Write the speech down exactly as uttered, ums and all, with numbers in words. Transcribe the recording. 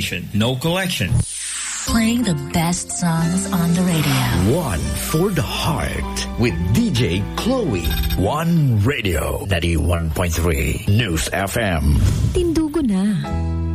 station, no collection. Playing the best songs on the radio. One for the heart with D J Chloe. One Radio. ninety-one point three News F M. Tindugo na.